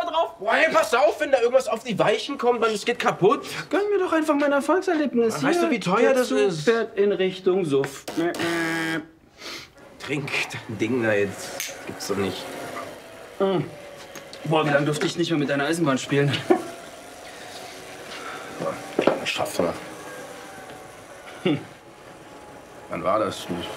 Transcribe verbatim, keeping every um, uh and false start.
da drauf. Boah, hey, pass auf, wenn da irgendwas auf die Weichen kommt, dann es geht kaputt. Gönn mir doch einfach mein Erfolgserlebnis. Weißt Hier, du, wie teuer der das Zug ist? fährt in Richtung Suff. Äh, äh. Trink dein Ding da jetzt. Gibt's doch nicht. Mm. Boah, wie lange durfte ich nicht mehr mit deiner Eisenbahn spielen? Schaffner. Hm. Wann war das?